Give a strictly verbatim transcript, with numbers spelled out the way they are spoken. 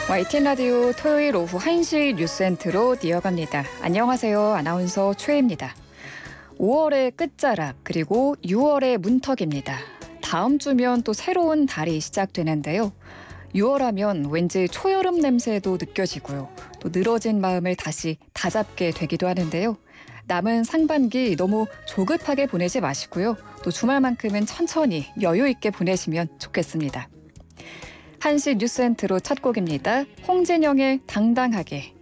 와이티엔 라디오 토요일 오후 한 시 뉴스엔트로 이어갑니다. 안녕하세요. 아나운서 최혜입니다. 오월의 끝자락 그리고 유월의 문턱입니다. 다음 주면 또 새로운 달이 시작되는데요. 유월하면 왠지 초여름 냄새도 느껴지고요. 또 늘어진 마음을 다시 다잡게 되기도 하는데요. 남은 상반기 너무 조급하게 보내지 마시고요. 또 주말만큼은 천천히 여유 있게 보내시면 좋겠습니다. 한 시 뉴스엔트로 첫 곡입니다. 홍진영의 당당하게.